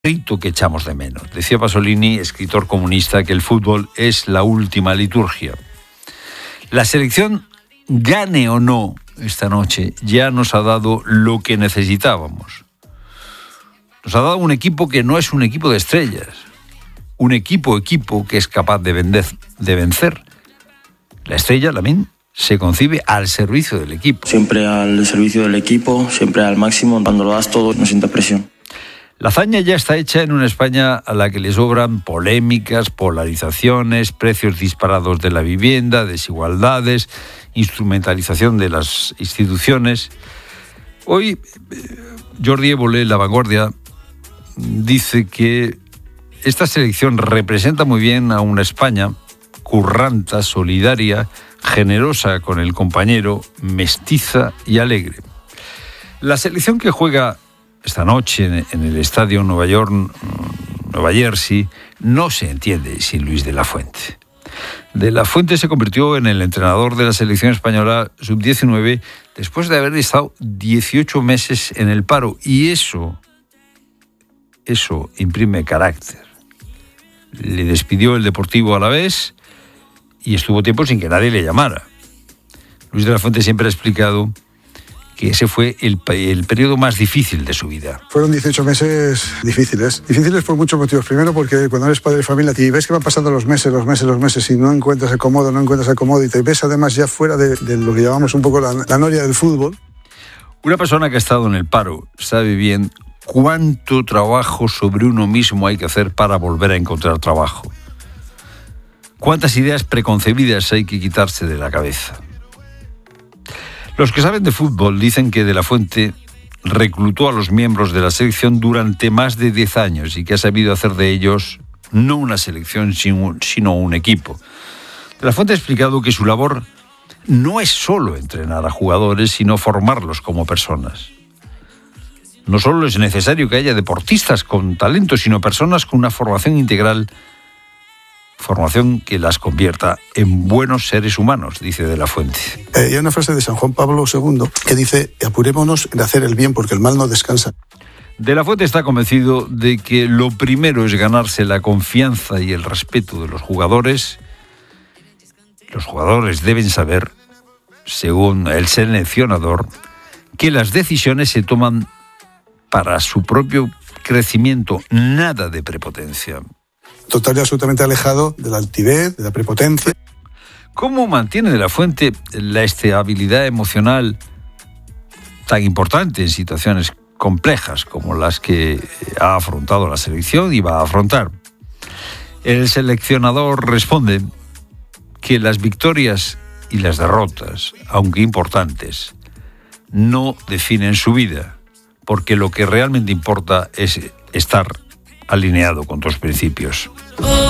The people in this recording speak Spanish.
Rito que echamos de menos. Decía Pasolini, escritor comunista, que el fútbol es la última liturgia. La selección, gane o no esta noche, ya nos ha dado lo que necesitábamos. Nos ha dado un equipo que no es un equipo de estrellas, un equipo que es capaz de vencer. La estrella, Lamine, se concibe al servicio del equipo. Siempre al servicio del equipo, siempre al máximo. Cuando lo das todo, no sientes presión. La hazaña ya está hecha en una España a la que le sobran polémicas, polarizaciones, precios disparados de la vivienda, desigualdades, instrumentalización de las instituciones. Hoy, Jordi Évole, La Vanguardia, dice que esta selección representa muy bien a una España curranta, solidaria, generosa con el compañero, mestiza y alegre. La selección que juega esta noche en el estadio Nueva Jersey, no se entiende sin Luis de la Fuente. De la Fuente se convirtió en el entrenador de la selección española sub-19 después de haber estado 18 meses en el paro, y eso imprime carácter. Le despidió el Deportivo Alavés y estuvo tiempo sin que nadie le llamara. Luis de la Fuente siempre ha explicado que ese fue el periodo más difícil de su vida. Fueron 18 meses difíciles. Difíciles por muchos motivos. Primero, porque cuando eres padre de familia y ves que van pasando los meses y no encuentras acomodo y te ves además ya fuera de lo que llamamos un poco la noria del fútbol. Una persona que ha estado en el paro sabe bien cuánto trabajo sobre uno mismo hay que hacer para volver a encontrar trabajo. Cuántas ideas preconcebidas hay que quitarse de la cabeza. Los que saben de fútbol dicen que De la Fuente reclutó a los miembros de la selección durante más de 10 años y que ha sabido hacer de ellos no una selección, sino un equipo. De la Fuente ha explicado que su labor no es solo entrenar a jugadores, sino formarlos como personas. No solo es necesario que haya deportistas con talento, sino personas con una formación integral, formación que las convierta en buenos seres humanos, dice De la Fuente. Hay una frase de San Juan Pablo II que dice: apurémonos de hacer el bien porque el mal no descansa. De la Fuente está convencido de que lo primero es ganarse la confianza y el respeto de los jugadores. Los jugadores deben saber, según el seleccionador, que las decisiones se toman para su propio crecimiento, nada de prepotencia. Total y absolutamente alejado de la altivez, de la prepotencia. ¿Cómo mantiene De la Fuente la estabilidad emocional tan importante en situaciones complejas como las que ha afrontado la selección y va a afrontar? El seleccionador responde que las victorias y las derrotas, aunque importantes, no definen su vida, porque lo que realmente importa es estar alineado con tus principios.